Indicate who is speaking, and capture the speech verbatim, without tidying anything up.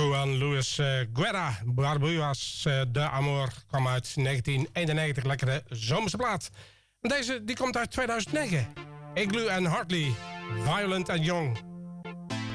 Speaker 1: Juan Luis uh, Guerra, Barbudas uh, de Amor, kwam uit negentien eenennegentig. Lekkere zomerse plaat. En deze die komt uit tweeduizend negen. Igloo en Hartley, Violent and Young.